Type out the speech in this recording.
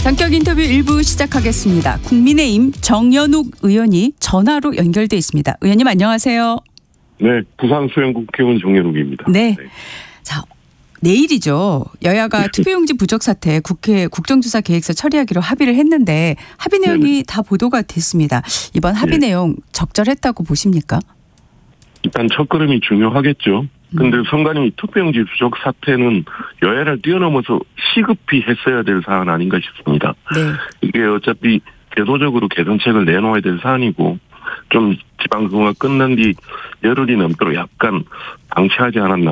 전격 인터뷰 1부 시작하겠습니다. 국민의힘 정연욱 의원이 전화로 연결돼 있습니다. 의원님 안녕하세요. 네, 부산 수영국회의원 정연욱입니다. 네. 자, 내일이죠. 여야가 투표용지 부족 사태 국회 국정조사 계획서 처리하기로 합의를 했는데 합의 내용이 네네. 다 보도가 됐습니다. 이번 합의 내용 적절했다고 보십니까? 일단 첫걸음이 중요하겠죠. 근데 선관위 투표용지 부족 사태는 여야를 뛰어넘어서 시급히 했어야 될 사안 아닌가 싶습니다. 네. 이게 어차피 제도적으로 개선책을 내놓아야 될 사안이고 좀 지방선거가 끝난 뒤 열흘이 넘도록 약간 방치하지 않았나